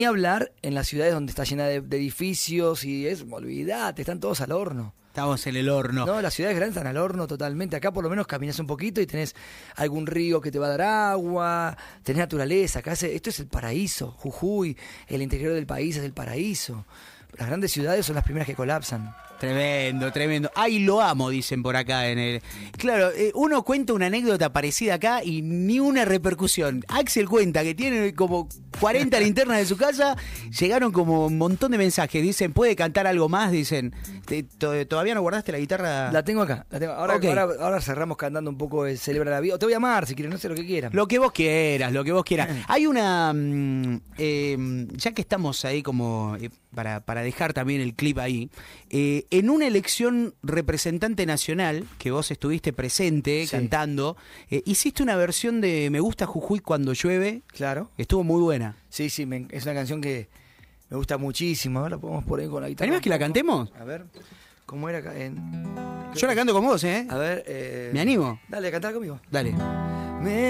Ni hablar en las ciudades donde está llena de edificios y es, olvidate, están todos al horno. Estamos en el horno. No, las ciudades grandes están al horno totalmente. Acá por lo menos caminas un poquito y tenés algún río que te va a dar agua, tenés naturaleza. Acá esto es el paraíso. Jujuy, el interior del país es el paraíso. Las grandes ciudades son las primeras que colapsan. Tremendo, tremendo. Ay, lo amo, dicen por acá en el... Claro, uno cuenta una anécdota parecida acá y ni una repercusión. Axel cuenta que tiene como 40 linternas de su casa, llegaron como un montón de mensajes. Dicen, ¿puede cantar algo más? Dicen, ¿todavía no guardaste la guitarra? La tengo acá. Ahora, Okay. ahora cerramos cantando un poco el Celebra la Vida. O te voy a amar si quieres, no sé lo que quieras. Lo que vos quieras, lo que vos quieras. Hay una... ya que estamos ahí como... para dejar también el clip ahí, en una elección representante nacional, que vos estuviste presente, sí, cantando, hiciste una versión de Me gusta Jujuy cuando llueve. Claro. Estuvo muy buena. Sí, es una canción que me gusta muchísimo. A ver, la podemos poner con la guitarra. ¿Te animás que la cantemos? A ver, ¿cómo era acá? Yo la canto con vos, ¿eh? A ver, ¿Me animo? Dale, a cantar conmigo. Dale.